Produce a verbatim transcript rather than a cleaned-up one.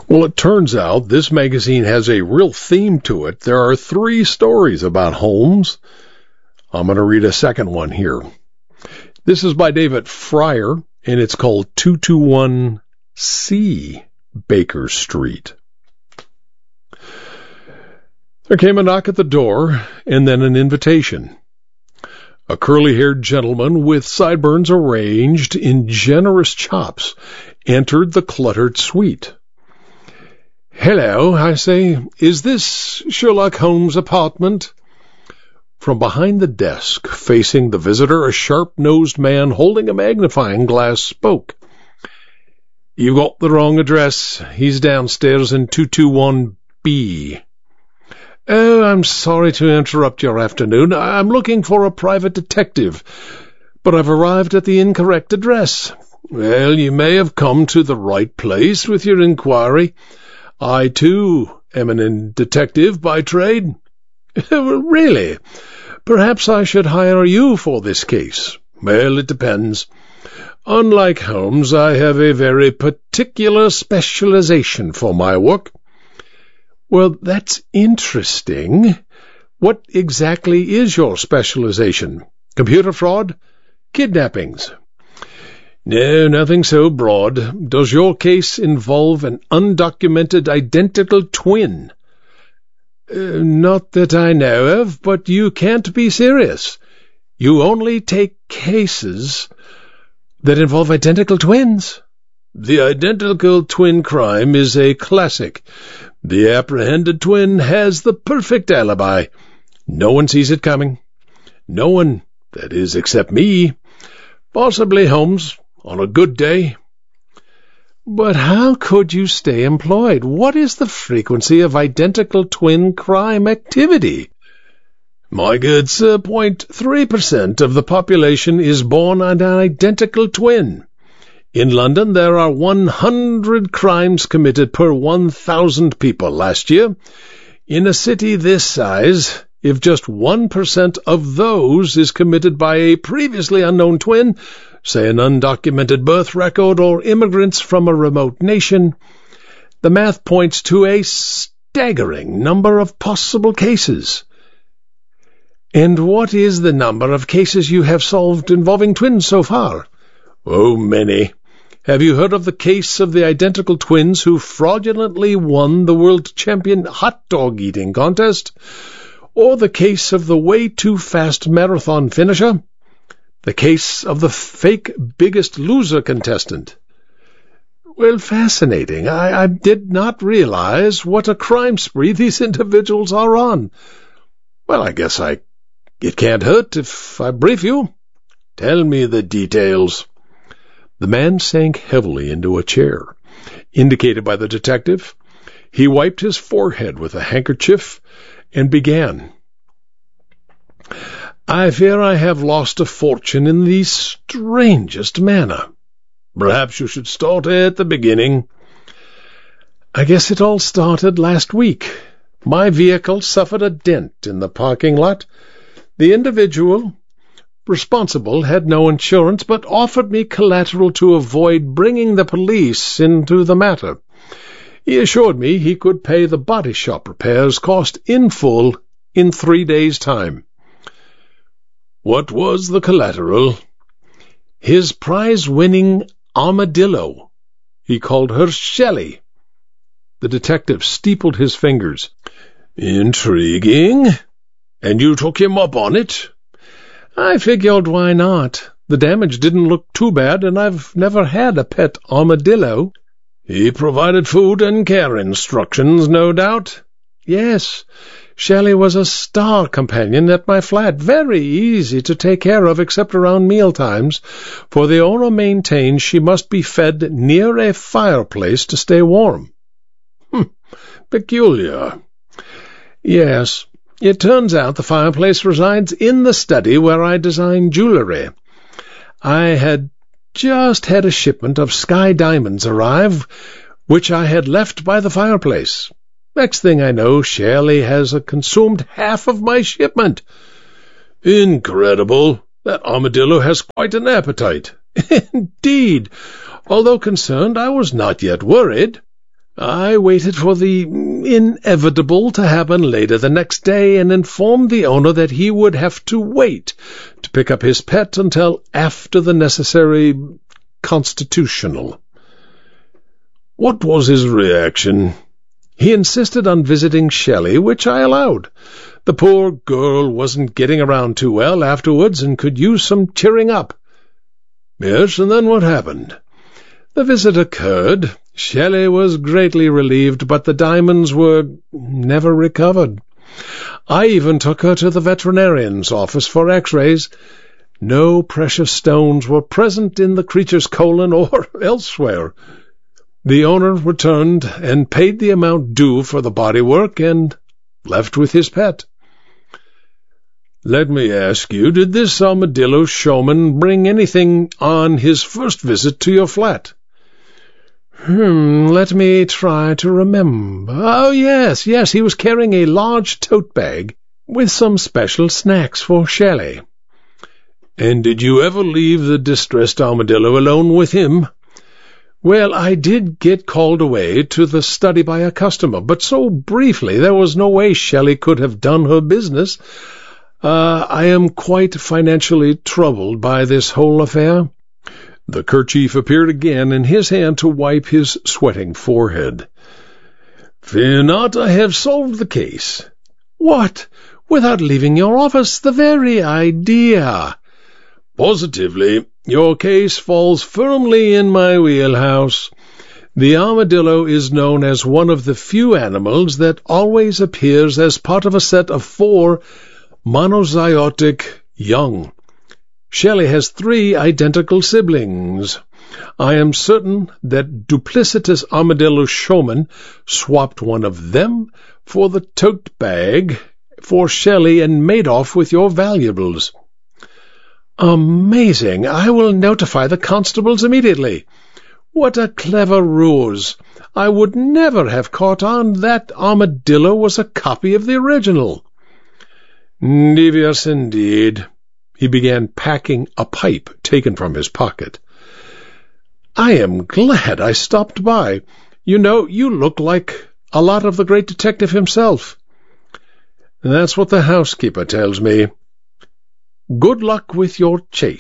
Well, it turns out this magazine has a real theme to it. There are three stories about Holmes. I'm going to read a second one here. This is by David Fryer, and it's called two twenty-one C Baker Street. There came a knock at the door, and then an invitation. A curly-haired gentleman with sideburns arranged in generous chops entered the cluttered suite. "Hello," I say. "Is this Sherlock Holmes' apartment?" From behind the desk, facing the visitor, a sharp-nosed man holding a magnifying glass spoke. "You've got the wrong address. He's downstairs in two twenty-one B. "Oh, I'm sorry to interrupt your afternoon. I'm looking for a private detective, but I've arrived at the incorrect address." "Well, you may have come to the right place with your inquiry. I, too, am an detective by trade." "Really? Perhaps I should hire you for this case." "Well, it depends. Unlike Holmes, I have a very particular specialization for my work." "Well, that's interesting. What exactly is your specialization? Computer fraud? Kidnappings?" "No, nothing so broad. Does your case involve an undocumented identical twin?" Uh, "not that I know of, but you can't be serious. You only take cases that involve identical twins?" "The identical twin crime is a classic. The apprehended twin has the perfect alibi. No one sees it coming. No one, that is, except me. Possibly Holmes, on a good day." "But how could you stay employed? What is the frequency of identical twin crime activity?" "My good sir, zero point three percent of the population is born an identical twin. In London, there are one hundred crimes committed per one thousand people last year. In a city this size, if just one percent of those is committed by a previously unknown twin, say an undocumented birth record or immigrants from a remote nation, the math points to a staggering number of possible cases." "And what is the number of cases you have solved involving twins so far?" "Oh, many. Have you heard of the case of the identical twins who fraudulently won the world champion hot dog eating contest? Or the case of the way-too-fast marathon finisher? The case of the fake Biggest Loser contestant?" "Well, fascinating. I, I did not realize what a crime spree these individuals are on." "Well, I guess I... it can't hurt if I brief you." "Tell me the details." The man sank heavily into a chair, indicated by the detective. He wiped his forehead with a handkerchief and began. "I fear I have lost a fortune in the strangest manner." "Perhaps you should start at the beginning." "I guess it all started last week. My vehicle suffered a dent in the parking lot. The individual responsible had no insurance, but offered me collateral to avoid bringing the police into the matter. He assured me he could pay the body shop repairs cost in full in three days' time." "What was the collateral?" "His prize-winning armadillo. He called her Shelley." The detective steepled his fingers. "Intriguing. And you took him up on it?" "I figured why not. The damage didn't look too bad, and I've never had a pet armadillo." "He provided food and care instructions, no doubt?" "Yes. Shelley was a star companion at my flat, very easy to take care of except around meal times, for the owner maintains she must be fed near a fireplace to stay warm." "Hm, peculiar." "Yes. It turns out the fireplace resides in the study where I design jewelry. I had just had a shipment of sky diamonds arrive, which I had left by the fireplace. Next thing I know, Shelley has consumed half of my shipment." "Incredible. That armadillo has quite an appetite." "Indeed. Although concerned, I was not yet worried. I waited for the inevitable to happen later the next day and informed the owner that he would have to wait to pick up his pet until after the necessary constitutional. What was his reaction? He insisted on visiting Shelley, which I allowed. The poor girl wasn't getting around too well afterwards and could use some cheering up. Yes, and then what happened? The visit occurred. Shelley was greatly relieved, but the diamonds were never recovered. I even took her to the veterinarian's office for x-rays. No precious stones were present in the creature's colon or elsewhere. The owner returned and paid the amount due for the bodywork and left with his pet. Let me ask you, did this armadillo showman bring anything on his first visit to your flat? Hmm, let me try to remember. Oh, yes, yes, he was carrying a large tote bag with some special snacks for Shelley. And did you ever leave the distressed armadillo alone with him? Well, I did get called away to the study by a customer, but so briefly there was no way Shelley could have done her business. Uh, I am quite financially troubled by this whole affair. The kerchief appeared again in his hand to wipe his sweating forehead. Fear not, I have solved the case. What? Without leaving your office? The very idea! Positively, your case falls firmly in my wheelhouse. The armadillo is known as one of the few animals that always appears as part of a set of four monozygotic young. Shelley has three identical siblings. I am certain that duplicitous armadillo showman swapped one of them for the tote bag for Shelley and made off with your valuables. Amazing! I will notify the constables immediately. What a clever ruse! I would never have caught on that armadillo was a copy of the original. Devious indeed. He began packing a pipe taken from his pocket. I am glad I stopped by. You know, you look like a lot of the great detective himself. That's what the housekeeper tells me. Good luck with your chase.